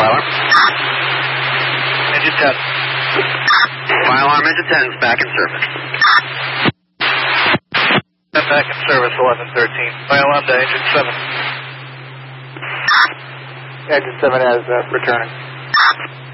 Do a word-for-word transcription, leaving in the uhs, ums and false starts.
Fire alarm. Engine ten. Fire alarm, engine ten is back in service. ten back in service, eleven thirteen. Fire alarm to engine seven. Engine seven has uh, returning.